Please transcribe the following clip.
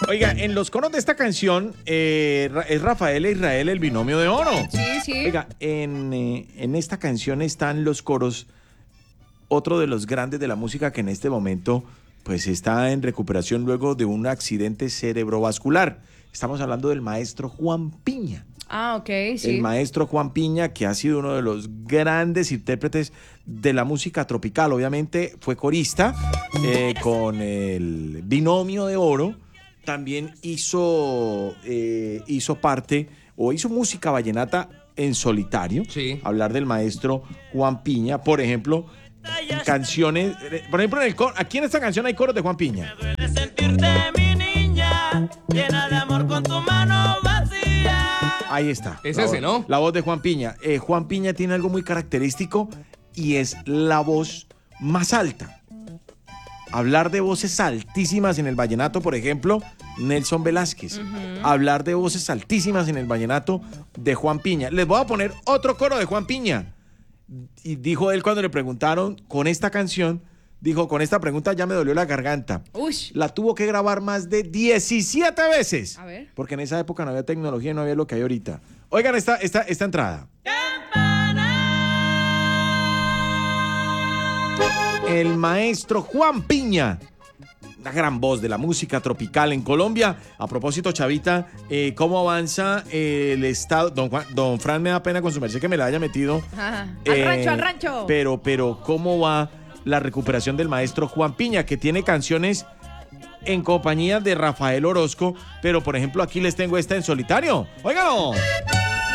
Oiga, en los coros de esta canción es Rafael e Israel el binomio de oro. Sí, sí. Oiga, en esta canción están los coros, otro de los grandes de la música que en este momento pues está en recuperación luego de un accidente cerebrovascular. Estamos hablando del maestro Juan Piña. Ah, ok, sí. El maestro Juan Piña, que ha sido uno de los grandes intérpretes de la música tropical. Obviamente fue corista con el binomio de oro. También hizo parte o hizo música vallenata en solitario. Sí. Hablar del maestro Juan Piña, por ejemplo, canciones. Por ejemplo, aquí en esta canción hay coros de Juan Piña. Me duele sentirte, mi niña, llena de amor con tu mano vacía. Ahí está. Es la ese, voz, ¿no? La voz de Juan Piña. Juan Piña tiene algo muy característico y es la voz más alta. Hablar de voces altísimas en el vallenato, por ejemplo, Nelson Velázquez. Hablar de voces altísimas en el vallenato de Juan Piña. Les voy a poner otro coro de Juan Piña. Y dijo él cuando le preguntaron con esta canción, dijo, con esta pregunta ya me dolió la garganta. Ush. La tuvo que grabar más de 17 veces. A ver. Porque en esa época no había tecnología y no había lo que hay ahorita. Oigan esta entrada. El maestro Juan Piña, una gran voz de la música tropical en Colombia. A propósito, Chavita, ¿cómo avanza el estado? Don Fran me da pena con su merced que me la haya metido. Ajá. Al rancho. Pero, ¿cómo va la recuperación del maestro Juan Piña, que tiene canciones en compañía de Rafael Orozco? Pero, por ejemplo, aquí les tengo esta en solitario. ¡Óigalo!